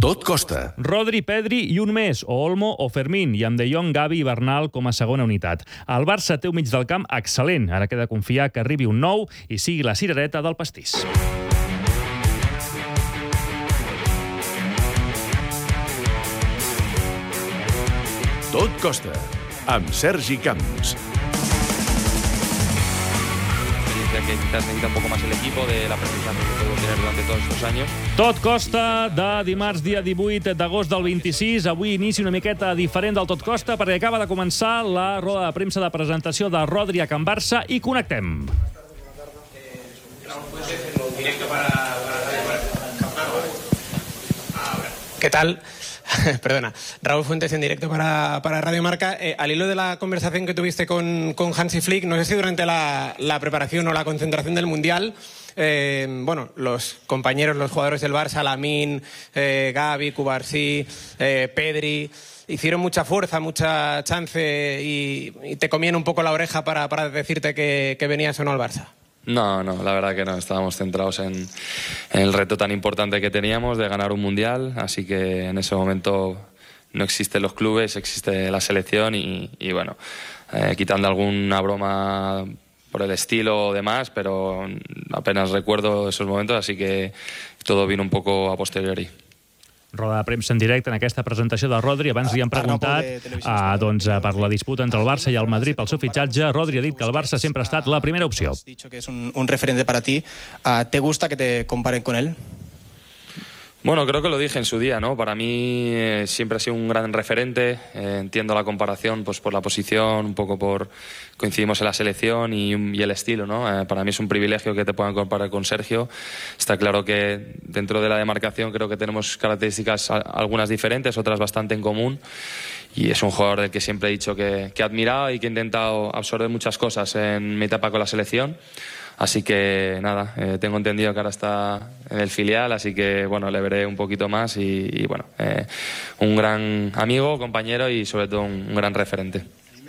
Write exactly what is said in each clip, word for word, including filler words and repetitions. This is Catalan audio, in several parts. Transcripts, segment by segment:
Tot costa. Rodri, Pedri i un més, o Olmo o Fermín, i amb De Jong, Gavi i Bernal com a segona unitat. El Barça té un mig del camp excel·lent. Ara queda confiar que arribi un nou i sigui la cirereta del pastís. Tot costa, amb Sergi Camps. Que quizás necesita un poco más el equipo de la aprendizaje que puedo tener durante todos estos años. Tot costa de dimarts, dia divuit d'agost del vint-i-sis. Avui inici una miqueta diferent del Tot costa perquè acaba de començar la roda de premsa de presentació de Rodri a Can Barça i connectem. ¿Qué tal? Perdona, Raúl Fuentes en directo para, para Radio Marca. Eh, al hilo de la conversación que tuviste con, con Hansi Flick, no sé si durante la, la preparación o la concentración del Mundial, eh, bueno, los compañeros, los jugadores del Barça, Lamine, eh, Gavi, Cubarsí, eh, Pedri, hicieron mucha fuerza, mucha chance y, y te comían un poco la oreja para, para decirte que, que venías o no al Barça. No, no, la verdad que no. Estábamos centrados en, en el reto tan importante que teníamos de ganar un mundial, así que en ese momento no existen los clubes, existe la selección y, y bueno, eh, quitando alguna broma por el estilo o demás, pero apenas recuerdo esos momentos, así que todo vino un poco a posteriori. Roda de premsa en directe en aquesta presentació de Rodri. Abans li han preguntat eh, doncs, per la disputa entre el Barça i el Madrid pel seu fitxatge. Rodri ha dit que el Barça sempre ha estat la primera opció. Has dicho que es un, un referente para ti. Uh, ¿Te gusta que te comparen con él? Bueno, creo que lo dije en su día, ¿no? Para mí eh, siempre ha sido un gran referente. Eh, entiendo la comparación pues, por la posición, un poco por coincidimos en la selección y, y el estilo, ¿no? Eh, para mí es un privilegio que te puedan comparar con Sergio. Está claro que dentro de la demarcación creo que tenemos características a, algunas diferentes, otras bastante en común. Y es un jugador del que siempre he dicho que, que he admirado y que he intentado absorber muchas cosas en mi etapa con la selección. Así que nada, eh, tengo entendido que ahora está en el filial, así que bueno, le veré un poquito más y, y bueno, eh, un gran amigo, compañero y sobre todo un, un gran referente.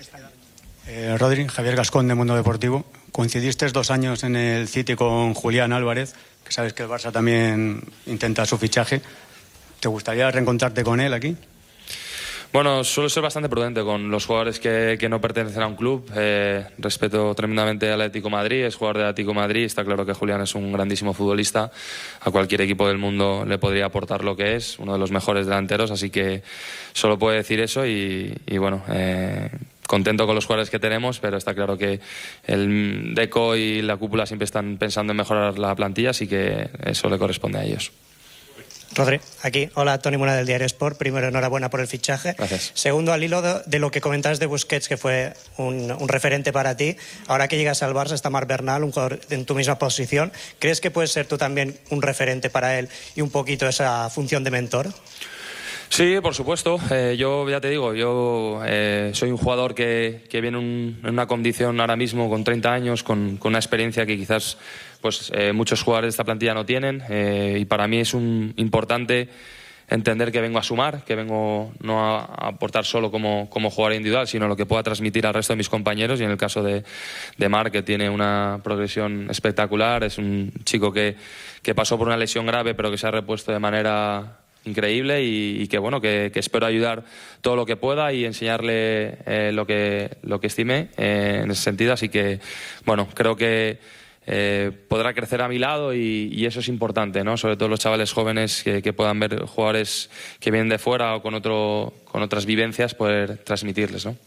Eh, Rodri, Javier Gascón de Mundo Deportivo. Coincidiste dos años en el City con Julián Álvarez, que sabes que el Barça también intenta su fichaje. ¿Te gustaría reencontrarte con él aquí? Bueno, suelo ser bastante prudente con los jugadores que, que no pertenecen a un club. Eh, respeto tremendamente al Atlético de Madrid, es jugador del Atlético de Madrid. Está claro que Julián es un grandísimo futbolista. A cualquier equipo del mundo le podría aportar lo que es, uno de los mejores delanteros. Así que solo puedo decir eso y, y bueno, eh, contento con los jugadores que tenemos, pero está claro que el Deco y la cúpula siempre están pensando en mejorar la plantilla, así que eso le corresponde a ellos. Rodri, aquí. Hola, Toni Mora del Diario Sport. Primero, enhorabuena por el fichaje. Gracias. Segundo, al hilo de, de lo que comentabas de Busquets, que fue un, un referente para ti. Ahora que llegas al Barça está Marc Bernal, un jugador en tu misma posición. ¿Crees que puedes ser tú también un referente para él y un poquito esa función de mentor? Sí, por supuesto. Eh, yo ya te digo, yo eh, soy un jugador que, que viene un, en una condición ahora mismo con treinta años, con, con una experiencia que quizás pues eh, muchos jugadores de esta plantilla no tienen eh, y para mí es un, importante entender que vengo a sumar, que vengo no a, a aportar solo como, como jugador individual, sino lo que pueda transmitir al resto de mis compañeros. Y en el caso de, de Marc, que tiene una progresión espectacular, es un chico que, que pasó por una lesión grave pero que se ha repuesto de manera increíble y, y que bueno que, que espero ayudar todo lo que pueda y enseñarle eh, lo que lo que estime eh, en ese sentido. Así que bueno, creo que eh, podrá crecer a mi lado y, y eso es importante, ¿no? Sobre todo los chavales jóvenes que, que puedan ver jugadores que vienen de fuera o con otro con otras vivencias, poder transmitirles, ¿no?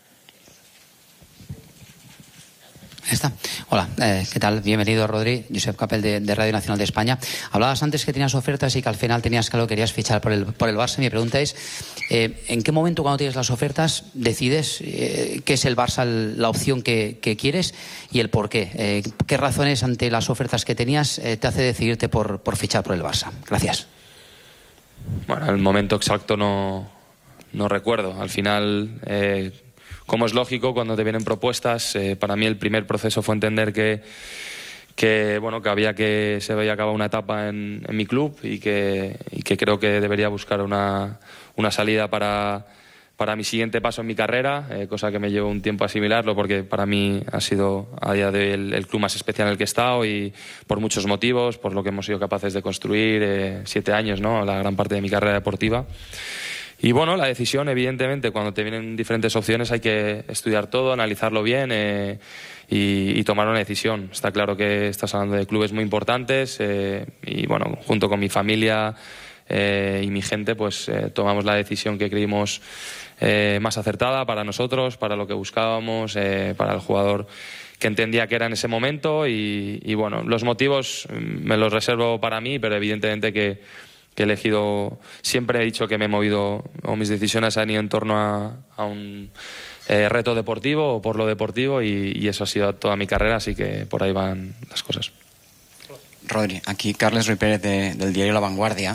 Está. Hola, eh, ¿qué tal? Bienvenido, Rodri. Josep Capel de, de Radio Nacional de España. Hablabas antes que tenías ofertas y que al final tenías claro que querías fichar por el, por el Barça. Mi pregunta es, eh, ¿en qué momento cuando tienes las ofertas decides eh, qué es el Barça la opción que, que quieres y el por qué? Eh, ¿Qué razones ante las ofertas que tenías eh, te hace decidirte por, por fichar por el Barça? Gracias. Bueno, el momento exacto no, no recuerdo. Al final... Eh, Como es lógico, cuando te vienen propuestas, eh, para mí el primer proceso fue entender que, que, bueno, que había que se había acabado una etapa en, en mi club y que, y que creo que debería buscar una, una salida para, para mi siguiente paso en mi carrera, eh, cosa que me llevó un tiempo asimilarlo porque para mí ha sido a día de hoy el, el club más especial en el que he estado y por muchos motivos, por lo que hemos sido capaces de construir, eh, siete años, ¿no? La gran parte de mi carrera deportiva. Y bueno, la decisión, evidentemente, cuando te vienen diferentes opciones hay que estudiar todo, analizarlo bien eh, y, y tomar una decisión. Está claro que estás hablando de clubes muy importantes eh, y bueno, junto con mi familia eh, y mi gente, pues eh, tomamos la decisión que creímos eh, más acertada para nosotros, para lo que buscábamos, eh, para el jugador que entendía que era en ese momento y, y bueno, los motivos me los reservo para mí, pero evidentemente que que he elegido, siempre he dicho que me he movido, o mis decisiones han ido en torno a, a un eh, reto deportivo o por lo deportivo y, y eso ha sido toda mi carrera, así que por ahí van las cosas. Rodri, aquí Carles Ruiz Pérez de, del diario La Vanguardia.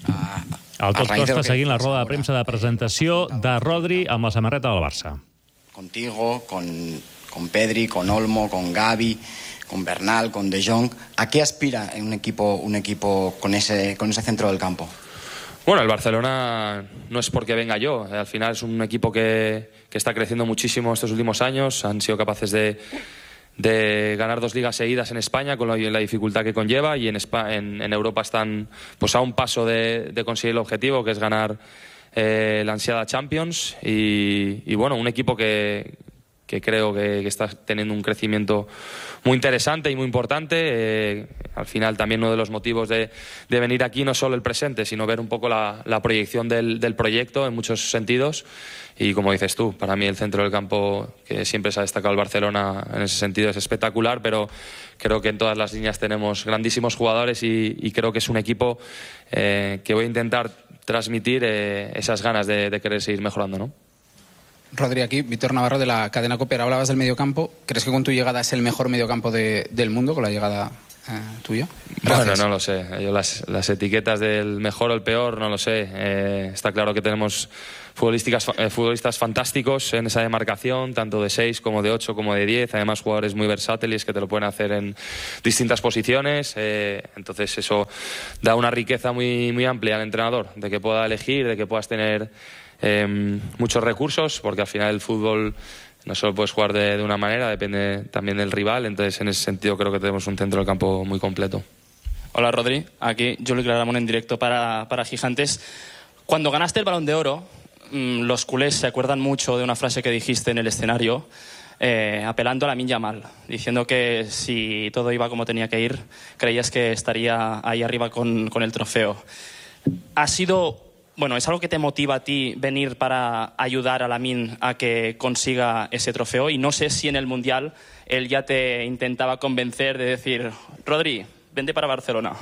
Uh, El Tot Costa seguint la roda de premsa de presentació de Rodri amb la samarreta del Barça. Contigo, con, con Pedri, con Olmo, con Gavi, con Bernal, con De Jong. ¿A qué aspira en un equipo, un equipo con ese, con ese centro del campo? Bueno, el Barcelona no es porque venga yo. Al final es un equipo que, que está creciendo muchísimo estos últimos años. Han sido capaces de, de ganar dos ligas seguidas en España con la, la dificultad que conlleva y en, España, en, en Europa están pues, a un paso de, de conseguir el objetivo, que es ganar eh, la ansiada Champions. Y, y bueno, un equipo que... que creo que, que está teniendo un crecimiento muy interesante y muy importante. Eh, al final también uno de los motivos de, de venir aquí no solo el presente, sino ver un poco la, la proyección del, del proyecto en muchos sentidos. Y como dices tú, para mí el centro del campo, que siempre se ha destacado el Barcelona en ese sentido, es espectacular, pero creo que en todas las líneas tenemos grandísimos jugadores y, y creo que es un equipo eh, que voy a intentar transmitir eh, esas ganas de, de querer seguir mejorando, ¿no? Rodri, aquí, Víctor Navarro de la cadena COPE. Hablabas del mediocampo. ¿Crees que con tu llegada es el mejor mediocampo de, del mundo, con la llegada eh, tuya? Gracias. Bueno, no lo sé. Yo las, las etiquetas del mejor o el peor, no lo sé. Eh, está claro que tenemos futbolistas, eh, futbolistas fantásticos en esa demarcación, tanto de seis como de ocho como de diez. Además, jugadores muy versátiles que te lo pueden hacer en distintas posiciones. Eh, entonces, eso da una riqueza muy, muy amplia al entrenador, de que pueda elegir, de que puedas tener Eh, muchos recursos, porque al final el fútbol no solo puedes jugar de, de una manera, depende también del rival. Entonces en ese sentido creo que tenemos un centro del campo muy completo. Hola Rodri, aquí Juli Claramunt en directo para, para Gigantes. Cuando ganaste el Balón de Oro, mmm, los culés se acuerdan mucho de una frase que dijiste en el escenario, eh, apelando a Lamine Yamal, diciendo que si todo iba como tenía que ir, creías que estaría ahí arriba con, con el trofeo. ¿Ha sido Bueno, ¿es algo que te motiva a ti venir para ayudar a Lamine a que consiga ese trofeo? Y no sé si en el Mundial él ya te intentaba convencer de decir, Rodri, vente para Barcelona.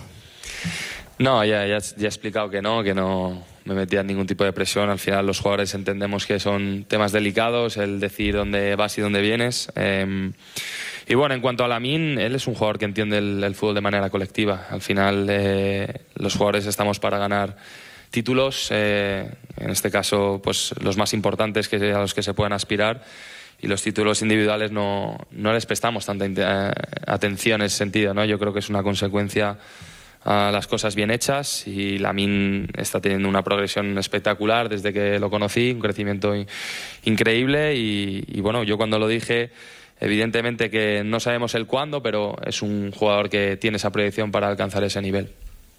No, ya, ya, ya he explicado que no, que no me metía en ningún tipo de presión. Al final los jugadores entendemos que son temas delicados, el decir dónde vas y dónde vienes. Eh, y bueno, en cuanto a Lamine, él es un jugador que entiende el, el fútbol de manera colectiva. Al final eh, los jugadores estamos para ganar títulos, eh, en este caso pues los más importantes que, a los que se pueden aspirar, y los títulos individuales no, no les prestamos tanta eh, atención en ese sentido, ¿no? Yo creo que es una consecuencia a las cosas bien hechas y Lamine está teniendo una progresión espectacular desde que lo conocí, un crecimiento in- increíble y, y bueno, yo cuando lo dije, evidentemente que no sabemos el cuándo, pero es un jugador que tiene esa proyección para alcanzar ese nivel.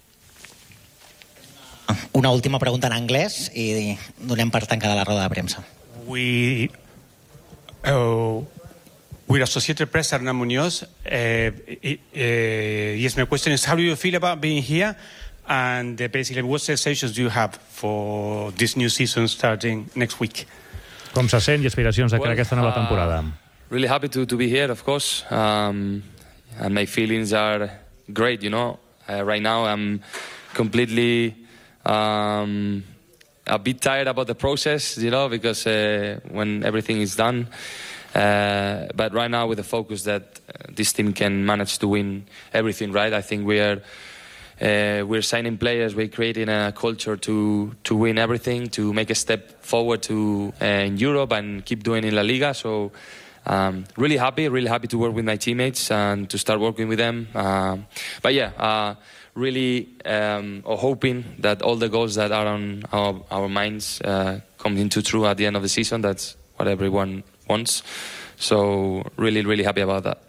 Una última pregunta en anglès i donem per tancada la roda de premsa. We, uh, we're Associated Press, Hernán Muñoz. Uh, uh, yes, my question is, how do you feel about being here? And uh, basically, what sensations do you have for this new season starting next week? Com se sent i aspiracions de cara a aquesta nova temporada? Uh, really happy to, to be here, of course. Um, and my feelings are great, you know. Uh, right now, I'm completely... Um, a bit tired about the process, you know, because uh, when everything is done. Uh, but right now, with the focus that this team can manage to win everything, right? I think we are uh, we're signing players, we're creating a culture to to win everything, to make a step forward to uh, in Europe and keep doing in La Liga. So. Um, really happy, really happy to work with my teammates and to start working with them. Uh, but yeah, uh, really um, hoping that all the goals that are on our, our minds uh, coming to true at the end of the season. That's what everyone wants. So really, really happy about that.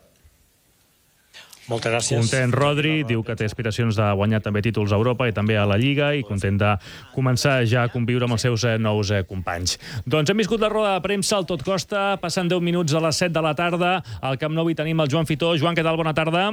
Moltes gràcies. Content Rodri, diu que té aspiracions de guanyar també títols a Europa i també a la Lliga i content de començar ja a conviure amb els seus nous companys. Doncs hem viscut la roda de premsa al Tot Costa, passant deu minuts a les set de la tarda. Al Camp Nou hi tenim el Joan Fitó. Joan, què tal? Bona tarda.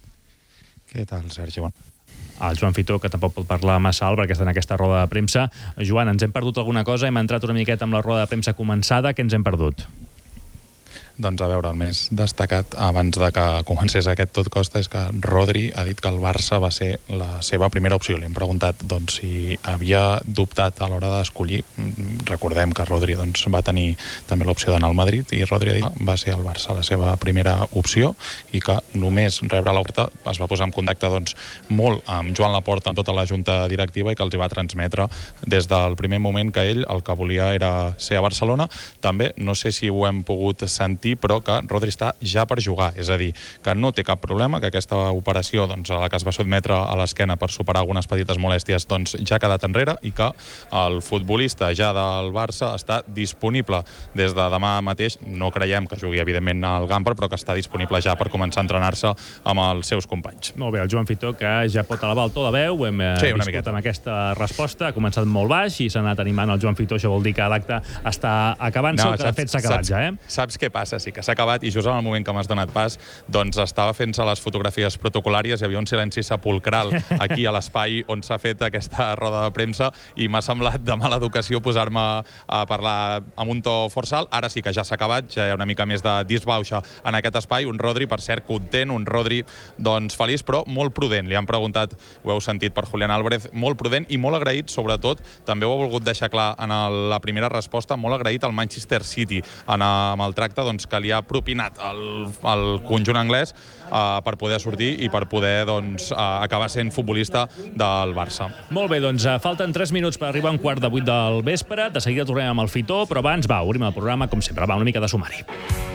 Què tal, Sergi? Bon. El Joan Fitó, que tampoc pot parlar massa alt perquè està en aquesta roda de premsa. Joan, ens hem perdut alguna cosa? Hem entrat una miqueta amb la roda de premsa començada. Què ens hem perdut? Doncs a veure, el més destacat abans de que comencés aquest Tot Costa és que Rodri ha dit que el Barça va ser la seva primera opció. Li hem preguntat doncs, si havia dubtat a l'hora d'escollir. Recordem que Rodri doncs, va tenir també l'opció d'anar al Madrid i Rodri ha dit que va ser el Barça la seva primera opció i que només rebre l'oferta es va posar en contacte doncs, molt amb Joan Laporta, amb tota la junta directiva i que els hi va transmetre des del primer moment que ell el que volia era ser a Barcelona. També, no sé si ho hem pogut sentir, però que Rodri està ja per jugar, és a dir, que no té cap problema, que aquesta operació doncs, a la que es va sotmetre a l'esquena per superar algunes petites molèsties doncs, ja ha quedat enrere i que el futbolista ja del Barça està disponible des de demà mateix. No creiem que jugui, evidentment, al Gamper, però que està disponible ja per començar a entrenar-se amb els seus companys. Molt bé, el Joan Fitó, que ja pot elevar el to de veu, hem sí, viscut amb aquesta resposta, ha començat molt baix i s'ha anat animant el Joan Fitó, això vol dir que l'acte està acabant-se, no, o que de fet s'ha acabat saps, ja, eh? Saps què passa? Sí que s'ha acabat i just en el moment que m'has donat pas doncs estava fent-se les fotografies protocolàries, hi havia un silenci sepulcral aquí a l'espai on s'ha fet aquesta roda de premsa i m'ha semblat de mala educació posar-me a parlar amb un to força alt. Ara sí que ja s'ha acabat, ja hi ha una mica més de disbauxa en aquest espai. Un Rodri, per cert, content, un Rodri doncs feliç, però molt prudent. Li han preguntat, ho heu sentit per Julián Álvarez, molt prudent i molt agraït, sobretot, també ho ha volgut deixar clar en el, la primera resposta, molt agraït al Manchester City en, amb el tracte doncs, que li ha propinat el, el conjunt anglès uh, per poder sortir i per poder doncs, uh, acabar sent futbolista del Barça. Molt bé, doncs uh, falten tres minuts per arribar a un quart de vuit del vespre. De seguida tornem amb el Fitó, però abans va, obrim el programa, com sempre, va, una mica de sumari.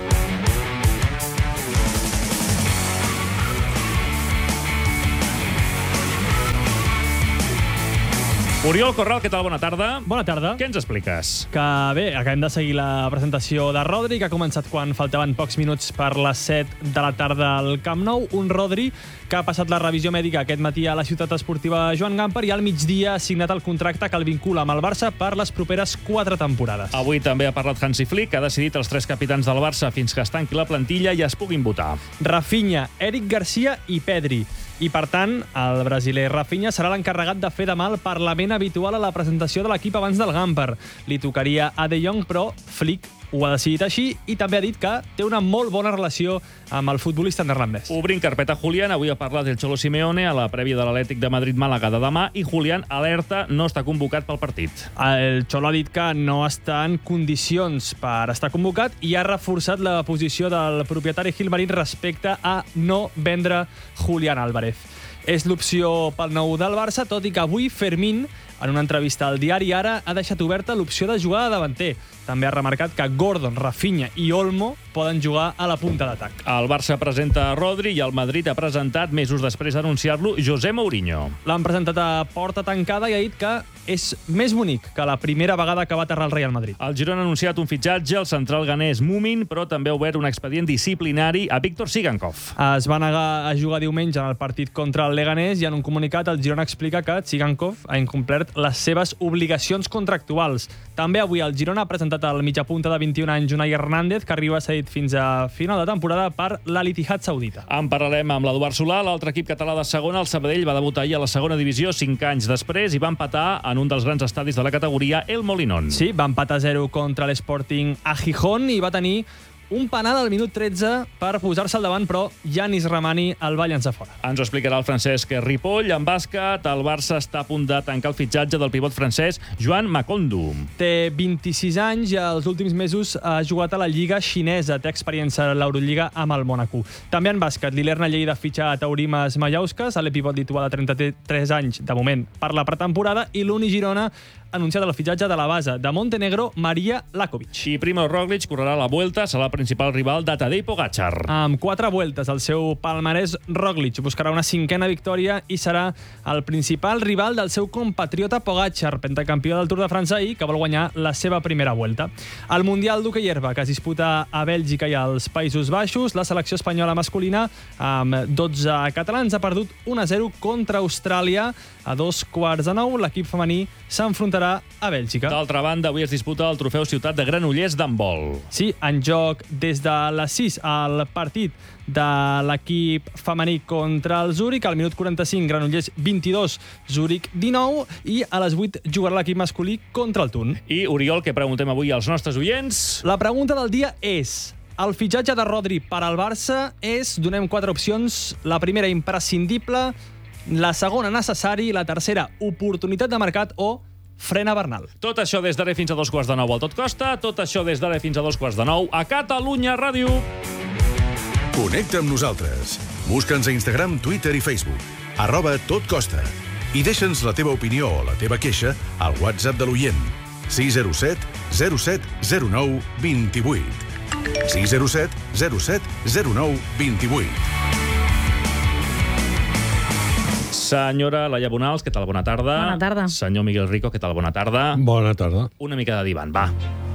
Oriol Corral, què tal? Bona tarda. Bona tarda. Què ens expliques? Que bé, acabem de seguir la presentació de Rodri, que ha començat quan faltaven pocs minuts per les set de la tarda al Camp Nou. Un Rodri que ha passat la revisió mèdica aquest matí a la ciutat esportiva Joan Gamper i al migdia ha signat el contracte que el vincula amb el Barça per les properes quatre temporades. Avui també ha parlat Hansi Flick, que ha decidit els tres capitans del Barça fins que es tanqui la plantilla i es puguin votar. Rafinha, Eric Garcia i Pedri. I, per tant, el brasiler Rafinha serà l'encarregat de fer demà el parlament habitual a la presentació de l'equip abans del Gamper. Li tocaria a De Jong, però Flick ho ha decidit així i també ha dit que té una molt bona relació amb el futbolista neerlandès. Obrint carpeta Julián, avui ha parlat el Cholo Simeone a la prèvia de l'Atlètic de Madrid-Màlaga de demà i Julián alerta, no està convocat pel partit. El Cholo ha dit que no està en condicions per estar convocat i ha reforçat la posició del propietari Gilmarín respecte a no vendre Julián Álvarez. És l'opció pel nou del Barça, tot i que avui Fermín, en una entrevista al diari Ara, ha deixat oberta l'opció de jugar de davanter. També ha remarcat que Gordon, Rafinha i Olmo poden jugar a la punta d'atac. El Barça presenta Rodri i el Madrid ha presentat, mesos després d'anunciar-lo, José Mourinho. L'han presentat a porta tancada i ha dit que és més bonic que la primera vegada que va aterrar el Real Madrid. El Girona ha anunciat un fitxatge, el central ganès Mumin, però també ha obert un expedient disciplinari a Víctor Sigankov. Es va negar a jugar diumenge en el partit contra el Leganés i en un comunicat el Girona explica que Sigankov ha incomplert les seves obligacions contractuals. També avui el Girona ha presentat el mitjapunta de vint-i-un anys Unai Hernández, que arriba cedit fins a final de temporada per l'Al-Ittihad saudita. En paral·lel amb l'Eduard Solà, l'altre equip català de segona, el Sabadell, va debutar ahir a la segona divisió cinc anys després i va empatar en un dels grans estadis de la categoria, el Molinón. Sí, va empatar a zero contra l'Sporting a Gijón i va tenir un penal al minut tretze per posar-se al davant, però Yanis Ramani el va llançar fora. Ens ho explicarà el Francesc Ripoll. En bàsquet, el Barça està a punt de tancar el fitxatge del pivot francès Joan Makondo. Té vint-i-sis anys i els últims mesos ha jugat a la Lliga xinesa. Té experiència a l'Eurolliga amb el Mònaco. També en bàsquet, l'Ilerna Lleida fitxa a Taurimas Mallauskas, el pivot lituà de trenta-tres anys, de moment, per la pretemporada, i l'Uni Girona ha anunciat el fitxatge de la base de Montenegro, Maria Lakovic. I Primo Roglic correrà la Vuelta, serà el principal rival de Tadej Pogačar. Amb quatre vueltes al seu palmarès, Roglic buscarà una cinquena victòria i serà el principal rival del seu compatriota Pogačar, pentacampió del Tour de França i que vol guanyar la seva primera vuelta. Al Mundial d'hoquei herba, que es disputa a Bèlgica i als Països Baixos, la selecció espanyola masculina, amb dotze catalans, ha perdut un a zero contra Austràlia. A dos quarts de nou, l'equip femení s'enfrontarà a Bèlgica. D'altra banda, avui es disputa el trofeu Ciutat de Granollers d'handbol. Sí, en joc des de les sis al partit de l'equip femení contra el Zúrich. Al minut quaranta-cinc, Granollers vint-i-dos, Zúrich dinou, i a les vuit jugarà l'equip masculí contra el Thun. I, Oriol, què preguntem avui als nostres oients? La pregunta del dia és: el fitxatge de Rodri per al Barça és, donem quatre opcions, la primera imprescindible, la segona necessari, la tercera oportunitat de mercat o frena Bernal. Tot això des d'ara fins a dos quarts de nou al Tot Costa, tot això des d'ara fins a dos quarts de nou a Catalunya Ràdio. Connecta amb nosaltres. Busca'ns a Instagram, Twitter i Facebook. Arroba Tot Costa. I deixa'ns la teva opinió o la teva queixa al WhatsApp de l'oient. sis zero set zero set zero nou dos vuit. sis zero set zero set zero nou dos vuit. Senyora Laia Bonals, què tal? Bona tarda. Bona tarda. Senyor Miguel Rico, què tal? Bona tarda. Bona tarda. Una mica de divan, va.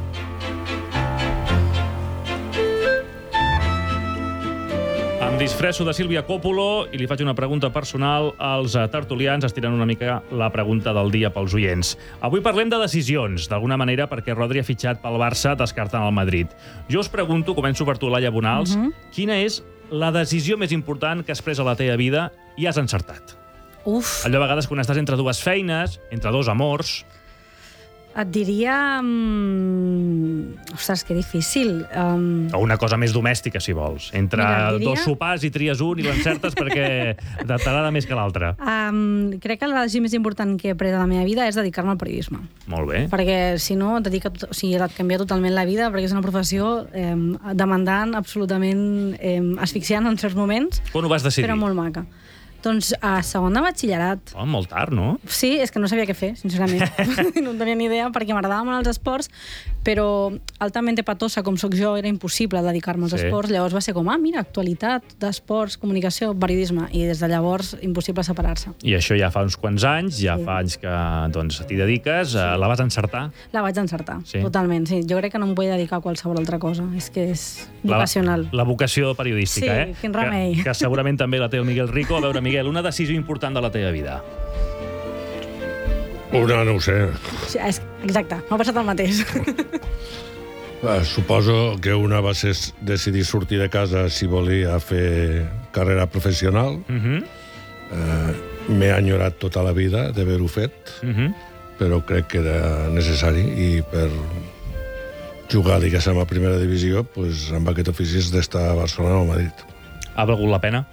Em disfresso de Sílvia Coppolo i li faig una pregunta personal als tertulians, estirant una mica la pregunta del dia pels oients. Avui parlem de decisions, d'alguna manera, perquè Rodri ha fitxat pel Barça descartant el Madrid. Jo us pregunto, començo per tu, Laia Bonals, uh-huh. quina és la decisió més important que has pres a la teva vida i has encertat? Uf. Allò a vegades quan estàs entre dues feines, entre dos amors... Et diria... Um... Ostres, que difícil. Um... O una cosa més domèstica, si vols. Entre Mira, diria... dos sopars i tries un i l'encertes perquè t'agrada més que l'altre. Um, crec que la decisió més important que he pres a la meva vida és dedicar-me al periodisme. Molt bé. Perquè, si no, et, dedica tot... o sigui, et canvia totalment la vida, perquè és una professió eh, demandant, absolutament eh, asfixiant en certs moments. Quan ho vas decidir? Però molt maca. Doncs a segon de batxillerat. Oh, molt tard, no? Sí, és que no sabia què fer, sincerament. No en tenia ni idea, perquè m'agradaven molt els esports, però altament patosa, com sóc jo, era impossible dedicar-me als Sí. esports. Llavors va ser com, ah, mira, actualitat, d'esports, comunicació, periodisme. I des de llavors, impossible separar-se. I això ja fa uns quants anys, ja Sí. fa anys que doncs, t'hi dediques. Sí. La vas encertar? La vaig encertar, Sí. totalment. Sí. Jo crec que no em vull dedicar a qualsevol altra cosa. És que és La, vocacional. la vocació periodística, Sí, eh? quin remei. Que, que segurament també la té el Miguel Rico. A veure, Miguel, una decisió important de la teva vida. Una, no ho sé. Sí, és, exacte, m'ha passat el mateix. Eh, suposo que una va ser decidir sortir de casa si volia fer carrera professional. Uh -huh. eh, M'he enyorat tota la vida d'haver-ho fet, Uh -huh. però crec que era necessari i per jugar, diguéssim, a primera divisió, pues, amb aquest ofici és d'estar a Barcelona o a Madrid. Ha valgut la pena?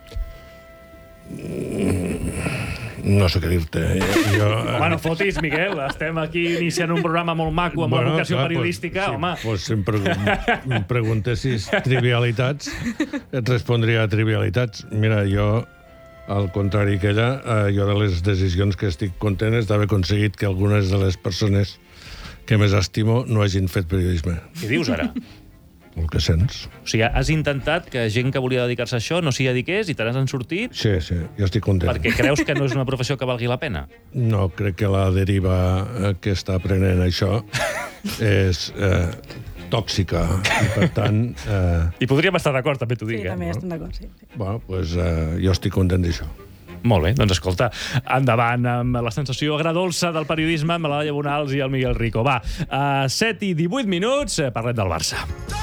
No sé què dir-te. Jo, Home, no fotis, Miguel. Estem aquí iniciant un programa molt maco amb bueno, vocació clar, periodística. Pues, home. sí, pues, si em, pregu em preguntessis trivialitats, et respondria trivialitats. Mira, jo, al contrari que ella, eh, jo de les decisions que estic content és d'haver aconseguit que algunes de les persones que més estimo no hagin fet periodisme. Què dius ara? El que sents. O sigui, has intentat que gent que volia dedicar-se a això no s'hi dediqués i te n'has sortit Sí, sí, jo estic content. perquè creus que no és una professió que valgui la pena? No, crec que la deriva eh, que està prenent això és eh, tòxica i, per tant... Eh, I podríem estar d'acord, també t'ho dic. Sí, eh? també estem d'acord, sí. bueno, pues, eh, jo estic content d'això. Molt bé, doncs escolta, endavant amb la sensació agradolça del periodisme amb la Laia Bonals i el Miguel Rico. Va, a set i divuit minuts eh, parlem del Barça.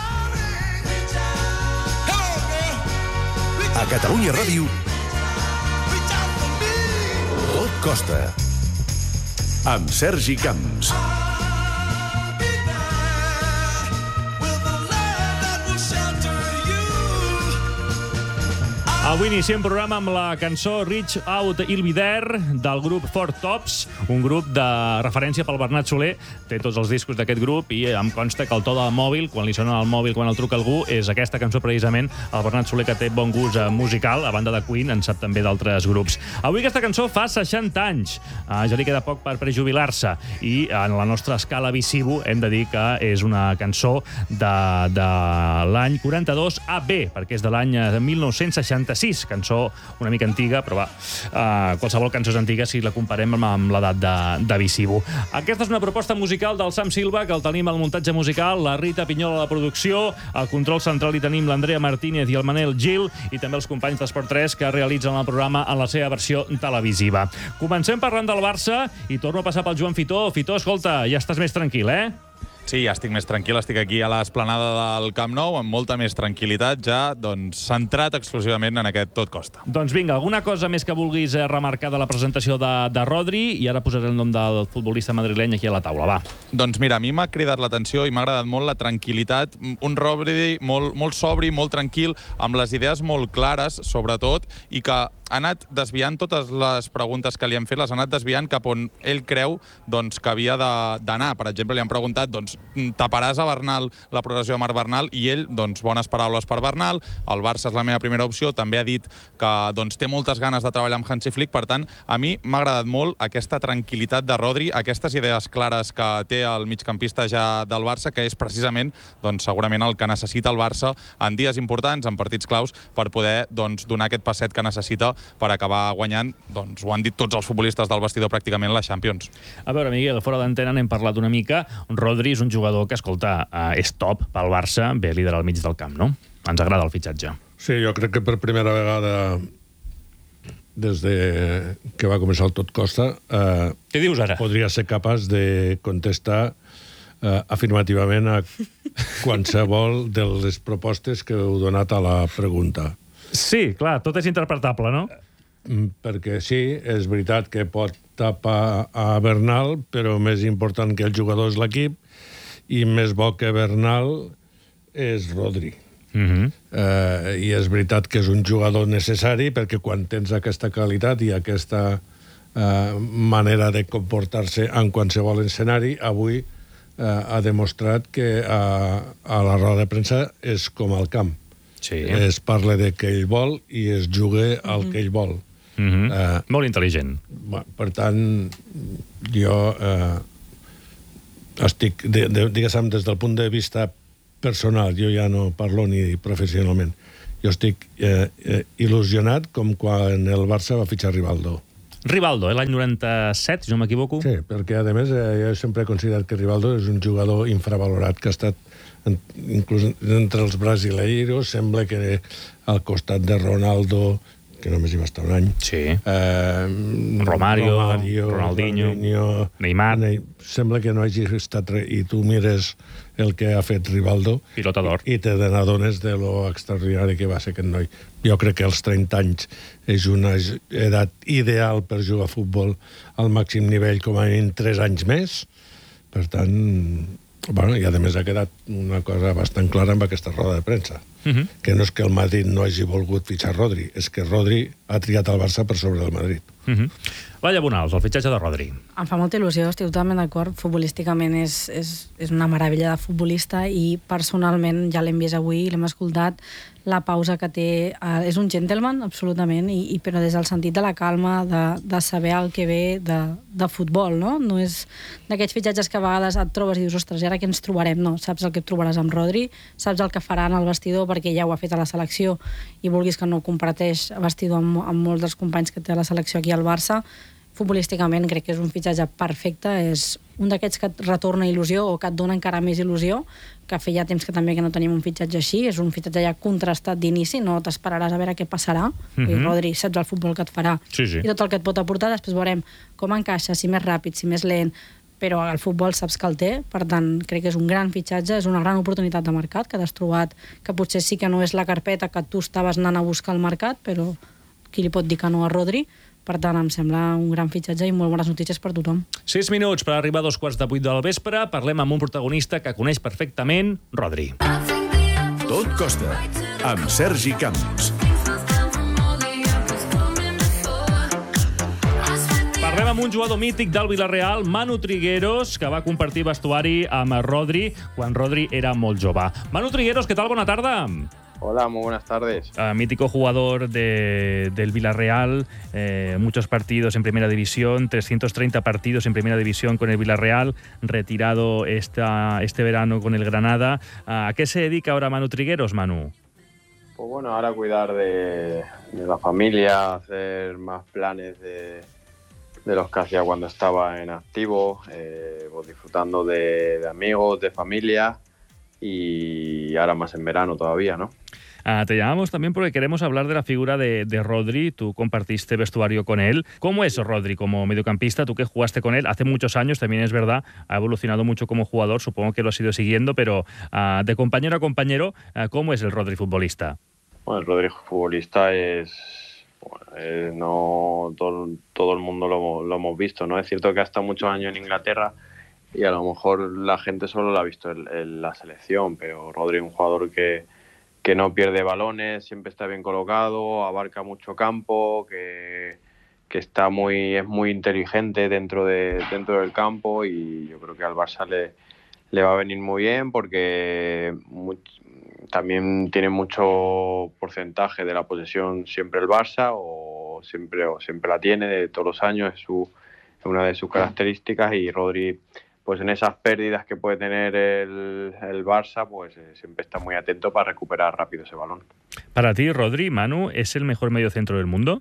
A Catalunya Ràdio, Tot Costa, amb Sergi Camps. Avui iniciem programa amb la cançó Reach Out I'll Be There del grup Four Tops, un grup de referència pel Bernat Soler. Té tots els discos d'aquest grup i em consta que el to del mòbil, quan li sona al mòbil, quan el truca algú, és aquesta cançó precisament. El Bernat Soler, que té bon gust musical, a banda de Queen, en sap també d'altres grups. Avui aquesta cançó fa seixanta anys. Uh, ja li queda poc per prejubilar-se i en la nostra escala visivo hem de dir que és una cançó de, de l'any quaranta-dos A B, perquè és de l'any mil nou-cents seixanta-sis, cançó una mica antiga, però va, uh, qualsevol cançó és antiga si la comparem amb, amb l'edat de, de Visivo. Aquesta és una proposta musical del Sam Silva, que el tenim al muntatge musical, la Rita Pinyol a la producció, al control central hi tenim l'Andrea Martínez i el Manel Gil, i també els companys d'Esport tres que realitzen el programa en la seva versió televisiva. Comencem parlant del Barça i torno a passar pel Joan Fitó. Fitó, escolta, ja estàs més tranquil, eh? Sí, ja estic més tranquil, estic aquí a l'esplanada del Camp Nou amb molta més tranquil·litat, ja doncs, centrat exclusivament en aquest tot costa. Doncs vinga, alguna cosa més que vulguis remarcar de la presentació de, de Rodri, i ara posaré el nom del futbolista madrileny aquí a la taula, va. Doncs mira, a mi m'ha cridat l'atenció i m'ha agradat molt la tranquil·litat, un Rodri molt, molt sobri, molt tranquil, amb les idees molt clares, sobretot, i que ha anat desviant totes les preguntes que li han fet, les ha anat desviant cap on ell creu doncs, que havia d'anar. Per exemple, li han preguntat, doncs, taparàs a Bernal la progressió de Marc Bernal? I ell, doncs, bones paraules per Bernal, el Barça és la meva primera opció, també ha dit que doncs, té moltes ganes de treballar amb Hansi Flick, per tant, a mi m'ha agradat molt aquesta tranquil·litat de Rodri, aquestes idees clares que té el migcampista ja del Barça, que és precisament, doncs, segurament el que necessita el Barça en dies importants, en partits claus, per poder doncs, donar aquest passet que necessita per acabar guanyant, doncs ho han dit tots els futbolistes del vestidor pràcticament, la Champions. A veure, Miguel, fora d'antena n'hem parlat una mica. Rodri és un jugador que, escolta, és top pel Barça, ve líder al mig del camp, no? Ens agrada el fitxatge. Sí, jo crec que per primera vegada des de que va començar el tot costa eh, què dius ara? Podria ser capaç de contestar eh, afirmativament a qualsevol de les propostes que heu donat a la pregunta. Sí, clar, tot és interpretable, no? Perquè sí, és veritat que pot tapar a Bernal, però més important que el jugador és l'equip, i més bo que Bernal és Rodri. Uh-huh. eh, I és veritat que és un jugador necessari, perquè quan tens aquesta qualitat i aquesta eh, manera de comportar-se en qualsevol escenari, avui eh, ha demostrat que a, a la roda de premsa és com al camp. Sí. Es parla de que ell vol i es juga el que ell vol. Mm-hmm. uh, Molt intel·ligent. Per tant, jo uh, estic, de, de, diguéssim, des del punt de vista personal, jo ja no parlo ni professionalment, jo estic uh, uh, il·lusionat com quan el Barça va fitxar Rivaldo. Rivaldo, eh, l'any noranta-set, si no m'equivoco. Sí, perquè a més eh, jo sempre he considerat que Rivaldo és un jugador infravalorat, que ha estat en, inclús entre els brasileiros, sembla que al costat de Ronaldo, que només hi va estar un any, sí. eh, Romario, Romario, Ronaldinho, Ronaldinho, Neymar. Ne sembla que no hagi estat res, i tu mires el que ha fet Rivaldo pilota d'or, i te n'adones de lo extraordinari que va ser aquest noi. Jo crec que els trenta anys és una edat ideal per jugar a futbol al màxim nivell, com a mínim tres anys més. Per tant, bueno, i a més ha quedat una cosa bastant clara amb aquesta roda de premsa. Uh-huh. Que no és que el Madrid no hagi volgut fitxar Rodri, és que Rodri ha triat el Barça per sobre del Madrid. Uh-huh. Laia Bonals, el fitxatge de Rodri. Em fa molta il·lusió, estic totalment d'acord. Futbolísticament és, és, és una meravella de futbolista i personalment ja l'hem vist avui, l'hem escoltat, la pausa que té. Eh, és un gentleman, absolutament, i, i, però des del sentit de la calma, de, de saber el que ve de, de futbol, no? No és d'aquests fitxatges que a vegades et trobes i dius, ostres, i ara què ens trobarem? No, saps el que et trobaràs amb Rodri, saps el que faran al vestidor perquè ja ho ha fet a la selecció i vulguis que no comparteix vestidor amb, amb molts dels companys que té a la selecció aquí al Barça. Futbolísticament crec que és un fitxatge perfecte, és un d'aquests que et retorna il·lusió o que et dona encara més il·lusió, que feia temps que també que no tenim un fitxatge així, és un fitxatge ja contrastat d'inici, no t'esperaràs a veure què passarà. Mm-hmm. I Rodri, saps el futbol que et farà sí, sí. i tot el que et pot aportar, després veurem com encaixa, si més ràpid, si més lent, però el futbol saps que el té, per tant crec que és un gran fitxatge, és una gran oportunitat de mercat que t'has trobat, que potser sí que no és la carpeta que tu estaves anant a buscar al mercat, però qui li pot dir que no a Rodri? Per tant, em sembla un gran fitxatge i molt bones notícies per tothom. Sis minuts per arribar a dos quarts de vuit del vespre. Parlem amb un protagonista que coneix perfectament Rodri. Tot costa, amb Sergi Camps. amb un jugador mític del Villarreal, Manu Trigueros, que va compartir vestuari amb Rodri quan Rodri era molt jove. Manu Trigueros, ¿qué tal? Buena tarde. Hola, muy buenas tardes. Uh, mítico jugador de, del Villarreal, eh, muchos partidos en Primera División, trescientos treinta partidos en Primera División con el Villarreal, retirado esta, este verano con el Granada. Uh, ¿A qué se dedica ahora Manu Trigueros, Manu? Pues bueno, ahora cuidar de, de la familia, hacer más planes de, de los que hacía cuando estaba en activo, eh, pues disfrutando de, de amigos, de familia y ahora más en verano todavía, ¿no? Ah, te llamamos también porque queremos hablar de la figura de, de Rodri. Tú compartiste vestuario con él. ¿Cómo es Rodri como mediocampista? Tú que jugaste con él hace muchos años, también es verdad, ha evolucionado mucho como jugador, supongo que lo has ido siguiendo, pero ah, de compañero a compañero, ah, ¿cómo es el Rodri futbolista? Bueno, el Rodri futbolista es... Bueno, es no todo, todo el mundo lo, lo hemos visto, ¿no? Es cierto que ha estado muchos años en Inglaterra y a lo mejor la gente solo lo ha visto en, en la selección, pero Rodri es un jugador que que no pierde balones, siempre está bien colocado, abarca mucho campo, que, que está muy, es muy inteligente dentro, de, dentro del campo y yo creo que al Barça le, le va a venir muy bien porque muy, también tiene mucho porcentaje de la posesión siempre el Barça o siempre, o siempre la tiene de todos los años, es, su, es una de sus características y Rodri, pues en esas pérdidas que puede tener el, el Barça, pues eh, siempre está muy atento para recuperar rápido ese balón. Para ti, Rodri, Manu, ¿es el mejor mediocentro del mundo?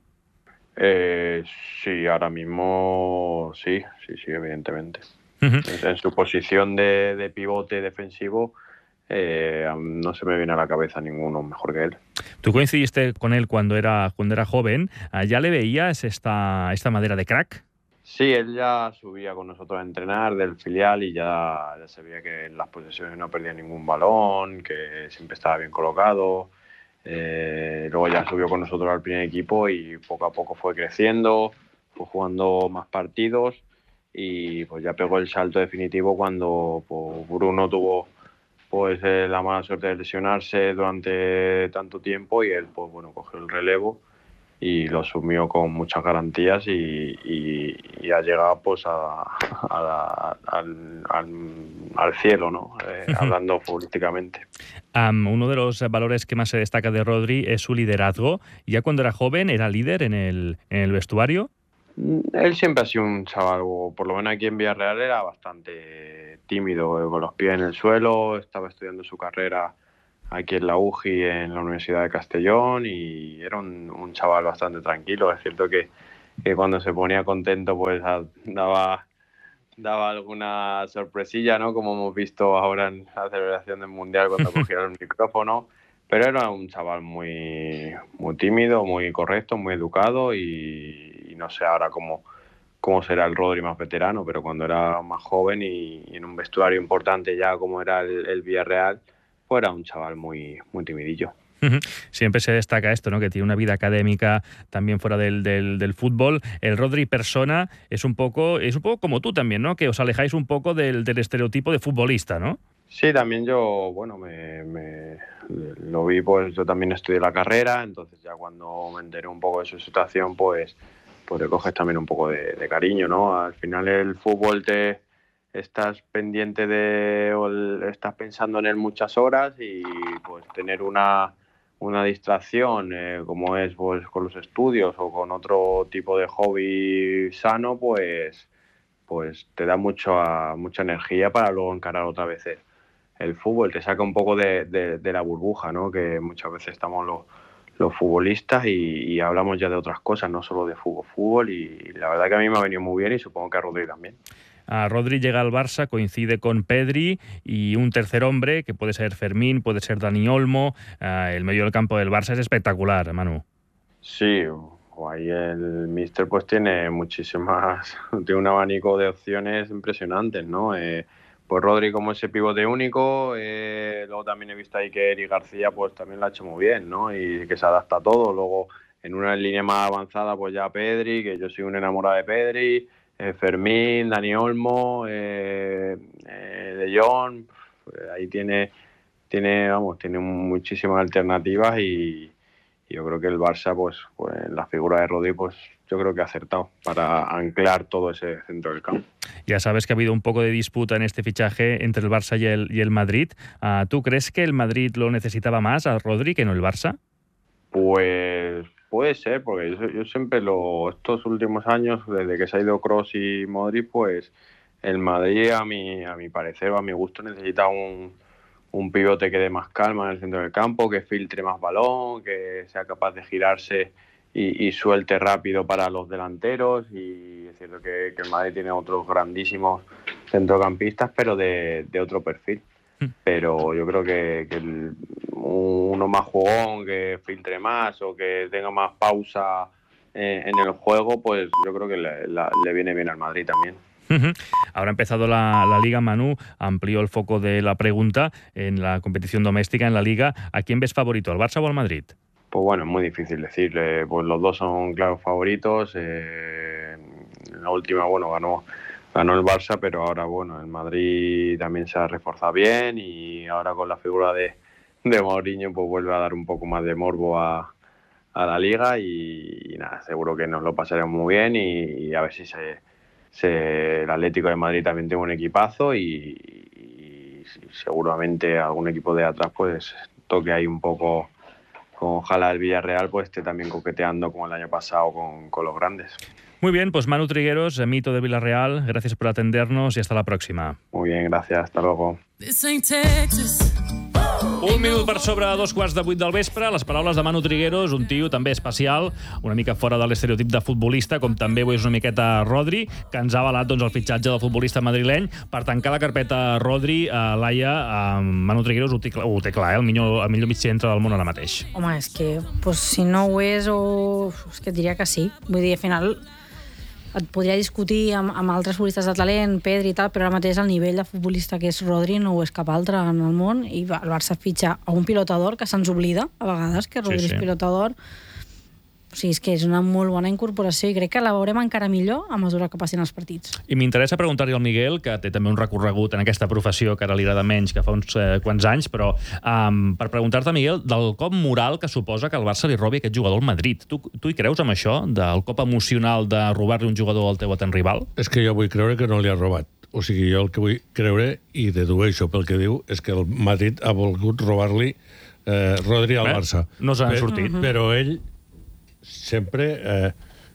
Eh, sí, ahora mismo sí, sí, sí, evidentemente. Uh-huh. en, en su posición de, de pivote defensivo, eh, no se me viene a la cabeza ninguno mejor que él. Tú coincidiste con él cuando era, cuando era joven. ¿Ya le veías esta, esta madera de crack? Sí, él ya subía con nosotros a entrenar del filial y ya, ya se veía que en las posesiones no perdía ningún balón, que siempre estaba bien colocado. Eh, luego ya subió con nosotros al primer equipo y poco a poco fue creciendo, fue jugando más partidos y pues ya pegó el salto definitivo cuando pues, Bruno tuvo pues eh, la mala suerte de lesionarse durante tanto tiempo y él pues bueno cogió el relevo y lo asumió con muchas garantías y, y, y ha llegado pues a, a la, al, al, al cielo, ¿no? Eh, uh-huh. Hablando futbolísticamente. Um, uno de los valores que más se destaca de Rodri es su liderazgo. Ya cuando era joven, ¿era líder en el, en el vestuario? Él siempre ha sido un chaval, por lo menos aquí en Villarreal era bastante tímido, con los pies en el suelo, estaba estudiando su carrera aquí en la U G I, en la Universidad de Castellón, y era un, un chaval bastante tranquilo. Es cierto que, que cuando se ponía contento pues daba, daba alguna sorpresilla, ¿no? Como hemos visto ahora en la celebración del Mundial cuando cogieron el micrófono, pero era un chaval muy, muy tímido, muy correcto, muy educado y, y no sé ahora cómo, cómo será el Rodri más veterano, pero cuando era más joven y, y en un vestuario importante ya como era el, el Villarreal, era un chaval muy, muy timidillo. Siempre se destaca esto, ¿no? Que tiene una vida académica también fuera del, del, del fútbol. El Rodri persona es un poco es un poco como tú también, ¿no? Que os alejáis un poco del, del estereotipo de futbolista, ¿no? Sí, también yo, bueno, me, me lo vi, pues yo también estudié la carrera, entonces ya cuando me enteré un poco de su situación, pues, pues le coges también un poco de, de cariño, ¿no? Al final el fútbol te... estás pendiente de o estás pensando en él muchas horas y pues tener una, una distracción eh, como es pues con los estudios o con otro tipo de hobby sano pues pues te da mucho, mucha energía para luego encarar otra vez el, el fútbol, te saca un poco de, de, de la burbuja, ¿no? Que muchas veces estamos los, los futbolistas y, y hablamos ya de otras cosas, no solo de fútbol, fútbol y la verdad que a mí me ha venido muy bien y supongo que a Rodri también. Uh, Rodri llega al Barça, coincide con Pedri y un tercer hombre, que puede ser Fermín, puede ser Dani Olmo. Uh, el medio del campo del Barça es espectacular, Manu. Sí, ahí el míster pues tiene muchísimas, tiene un abanico de opciones impresionantes, ¿no? Eh, pues Rodri como ese pivote único, eh, luego también he visto ahí que Eric García pues también lo ha hecho muy bien, ¿no? Y que se adapta a todo. Luego en una línea más avanzada pues ya Pedri, que yo soy un enamorado de Pedri. Eh, Fermín, Dani Olmo, eh, eh, De Jong, pues ahí tiene, tiene, vamos, tiene muchísimas alternativas y, yo creo que el Barça, pues, pues la figura de Rodri, pues yo creo que ha acertado para anclar todo ese centro del campo. Ya sabes que ha habido un poco de disputa en este fichaje entre el Barça y el, y el Madrid. Uh, ¿Tú crees que el Madrid lo necesitaba más a Rodri que no el Barça? Pues puede ser, porque yo, yo siempre, lo, estos últimos años, desde que se ha ido Kroos y Modric, pues el Madrid, a mi, a mi parecer o a mi gusto, necesita un, un pivote que dé más calma en el centro del campo, que filtre más balón, que sea capaz de girarse y, y suelte rápido para los delanteros. Y es cierto que, que el Madrid tiene otros grandísimos centrocampistas, pero de, de otro perfil. Pero yo creo que, que el, uno más jugón, que filtre más o que tenga más pausa eh, en el juego, pues yo creo que le, la, le viene bien al Madrid también. Uh-huh. Ahora ha empezado la, la Liga. Manu amplió el foco de la pregunta en la competición doméstica, en la Liga. ¿A quién ves favorito, al Barça o al Madrid? Pues bueno, es muy difícil decirle. Pues los dos son claros favoritos. Eh, en la última, bueno, ganó ganó el Barça, pero ahora, bueno, el Madrid también se ha reforzado bien y ahora con la figura de, de Mourinho, pues vuelve a dar un poco más de morbo a, a la Liga y, y nada, seguro que nos lo pasaremos muy bien y, y a ver si se, se, el Atlético de Madrid también tiene un equipazo y, y, y seguramente algún equipo de atrás pues toque ahí un poco. Ojalá el Villarreal pues esté también coqueteando como el año pasado con, con los grandes. Muy bien, pues Manu Trigueros, mito de Villarreal, gracias por atendernos y hasta la próxima. Muy bien, gracias, hasta luego. Un minut per sobre dos quarts de vuit del vespre, les paraules de Manu Trigueros, un tio també especial, una mica fora de l'estereotip de futbolista, com també ho és una miqueta Rodri, que ens ha avalat doncs, el fitxatge del futbolista madrileny. Per tancar la carpeta Rodri, eh, Laia, eh, Manu Trigueros ho té, ho té clar, eh, el millor, el millor mig centre del món ara mateix. Home, és que pues, si no ho és, o... és que et diria que sí. Vull dir, al final et podria discutir amb, amb altres futbolistes de talent, Pedri i tal, però ara mateix el nivell de futbolista que és Rodri no ho és cap altre en el món, i el Barça fitxa a un pilotador que se'ns oblida a vegades que Rodri sí, sí. és pilotador. O sigui, és que és una molt bona incorporació i crec que la veurem encara millor a mesura que passin els partits. I m'interessa preguntar-li al Miguel, que té també un recorregut en aquesta professió que ara li agrada menys que fa uns eh, quants anys, però um, per preguntar-te, Miguel, del cop moral que suposa que el Barça li robi aquest jugador al Madrid. Tu, tu hi creus amb això, del cop emocional de robar-li un jugador al teu atent rival? És que jo vull creure que no li ha robat. O sigui, jo el que vull creure, i dedueixo pel que diu, és que el Madrid ha volgut robar-li eh, Rodri al Bé, Barça. no s'han sortit. Però ell sempre eh,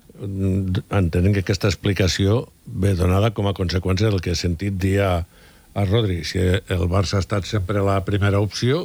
entenem que aquesta explicació ve donada com a conseqüència del que he sentit dir a, a Rodri. Si el Barça ha estat sempre la primera opció,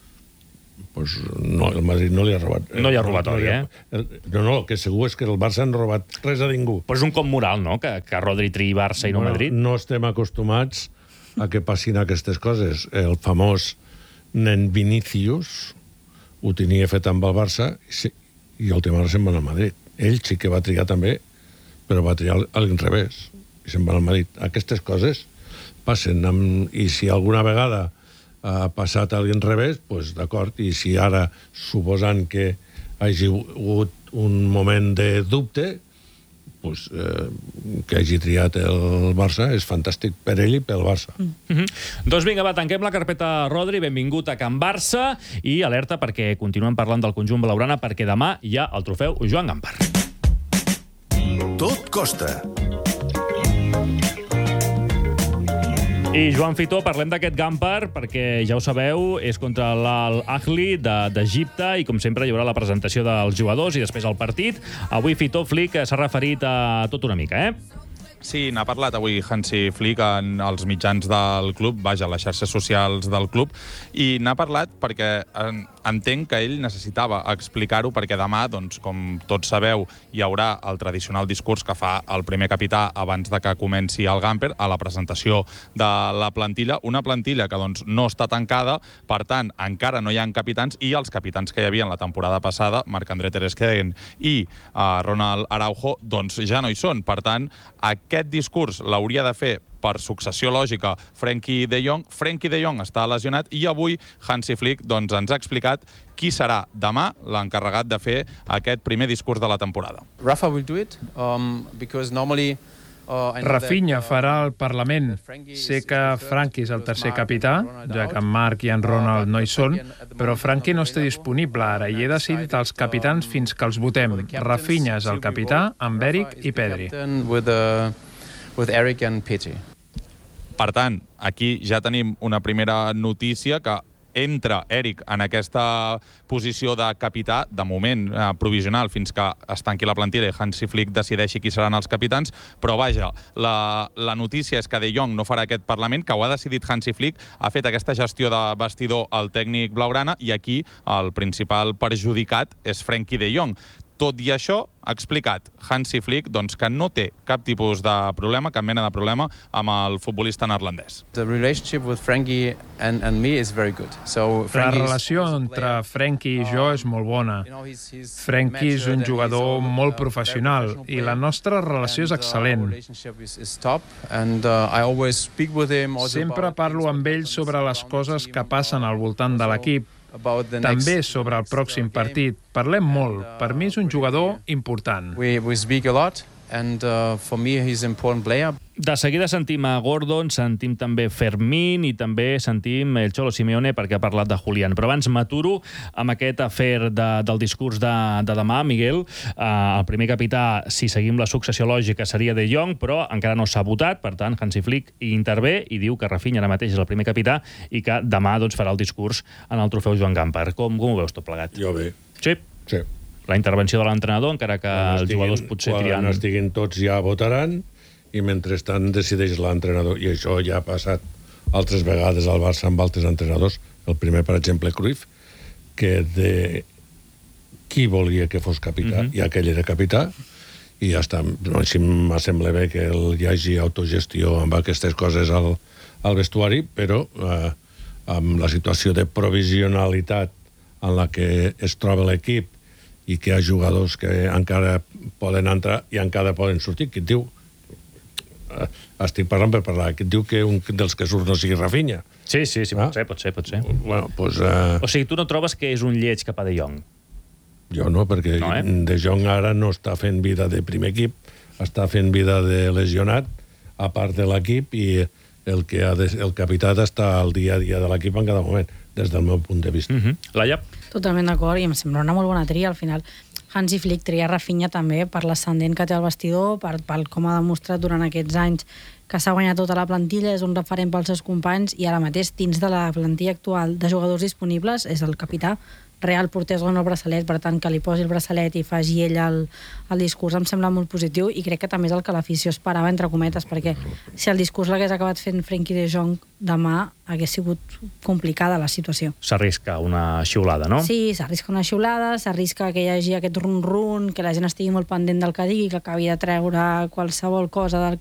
pues no, el Madrid no li ha robat. No li ha robat oi, eh? No, no, el que segur és que el Barça no ha robat res a ningú. Però és un cop moral, no?, que, que Rodri triï Barça i no bueno, Madrid. No estem acostumats a que passin aquestes coses. El famós nen Vinícius ho tenia fet amb el Barça i i el tema se'n va al Madrid. Ell sí que va triar també, però va triar a l'inrevés i se'n va al Madrid. Aquestes coses passen, amb, i si alguna vegada ha passat a l'inrevés, doncs d'acord, i si ara, suposant que hagi hagut un moment de dubte, pues, eh, que hagi triat el Barça és fantàstic per ell i pel Barça. Mm. Mm-hmm. Doncs vinga, va, tanquem la carpeta Rodri, benvingut a Can Barça, i alerta perquè continuem parlant del conjunt blaugrana, perquè demà hi ha el trofeu Joan Gamper. Tot costa. I Joan Fitó, parlem d'aquest Gamper perquè, ja ho sabeu, és contra l'Al-Ahli d'Egipte i, com sempre, hi haurà la presentació dels jugadors i després el partit. Avui Fitó Flick s'ha referit a tot una mica, eh? Sí, n'ha parlat avui Hansi Flick en els mitjans del club, vaja, les xarxes socials del club, i n'ha parlat perquè entenc que ell necessitava explicar-ho perquè demà, doncs, com tots sabeu, hi haurà el tradicional discurs que fa el primer capità abans de que comenci el Gamper a la presentació de la plantilla, una plantilla que doncs, no està tancada, per tant, encara no hi ha capitans, i els capitans que hi havia en la temporada passada, Marc-André ter Stegen i uh, Ronald Araujo, doncs ja no hi són. Per tant, aquest discurs l'hauria de fer per successió lògica Frenkie de Jong. Frenkie de Jong està lesionat i avui Hansi Flick doncs, ens ha explicat qui serà demà l'encarregat de fer aquest primer discurs de la temporada. Rafa will do it um, because normally Rafinha farà el Parlament. Sé que Frankie és el tercer capità, ja que en Marc i en Ronald no hi són, però Frankie no està disponible ara i he decidit els capitans fins que els votem. Rafinha és el capità, amb Eric i Pedri. Per tant, aquí ja tenim una primera notícia que entra Eric en aquesta posició de capità, de moment eh, provisional, fins que es tanqui la plantilla i Hansi Flick decideixi qui seran els capitans, però vaja, la, la notícia és que De Jong no farà aquest Parlament, que ho ha decidit Hansi Flick, ha fet aquesta gestió de vestidor al tècnic blaugrana i aquí el principal perjudicat és Frenkie de Jong. Tot i això, ha explicat Hansi Flick doncs, que no té cap tipus de problema, cap mena de problema amb el futbolista neerlandès. La relació entre Frenkie i jo és molt bona. Frenkie és un jugador molt professional i la nostra relació és excel·lent. Sempre parlo amb ell sobre les coses que passen al voltant de l'equip, també sobre el pròxim partit. Parlem molt. Per mi és un jugador important. De seguida sentim a Gordon, sentim també Fermín i també sentim el Cholo Simeone perquè ha parlat de Julián. Però abans m'aturo amb aquest afer de, del discurs de, de demà, Miguel. Uh, el primer capità, si seguim la successió lògica, seria De Jong, però encara no s'ha votat. Per tant, Hansi Flick hi intervé i diu que Rafinha ara mateix és el primer capità i que demà doncs, farà el discurs en el trofeu Joan Gamper. Com, com ho veus tot plegat? Jo bé. Sí? Sí. La intervenció de l'entrenador, encara que quan els jugadors potser triant... Quan estiguin tots ja votaran i mentrestant decideix l'entrenador. I això ja ha passat altres vegades al Barça amb altres entrenadors. El primer, per exemple, Cruyff, que de qui volia que fos capità, uh-huh. i aquell era capità, i ja està. Així em sembla bé que hi hagi autogestió amb aquestes coses al, al vestuari, però eh, amb la situació de provisionalitat en la que es troba l'equip i que hi ha jugadors que encara poden entrar i encara poden sortir. Qui et diu? Estic parlant per parlar. Qui et diu que un dels que surt no sigui Rafinha? Sí, sí, sí, pot ser, pot ser, pot ser. Bueno, pues, uh... O sigui, tu no trobes que és un lleig cap a De Jong? Jo no, perquè no, eh? De Jong ara no està fent vida de primer equip, està fent vida de lesionat, a part de l'equip, i el, que ha de, el capità està al dia a dia de l'equip en cada moment, des del meu punt de vista. Uh-huh. Laia? Totalment d'acord, i em sembla una molt bona tria. Al final, Hansi Flick tria Rafinha també per l'ascendent que té al vestidor, per, per com ha demostrat durant aquests anys que s'ha guanyat tota la plantilla, és un referent pels seus companys i ara mateix, dins de la plantilla actual de jugadors disponibles, és el capità. Real portés el braçalet, per tant, que li posi el braçalet i faci ell el, el discurs em sembla molt positiu i crec que també és el que l'afició esperava, entre cometes, perquè si el discurs l'hagués acabat fent Frenkie de Jong demà hagués sigut complicada la situació. S'arrisca una xiulada, no? Sí, s'arrisca una xiulada, s'arrisca que hi hagi aquest run-run, que la gent estigui molt pendent del que digui, que acabi de treure qualsevol cosa del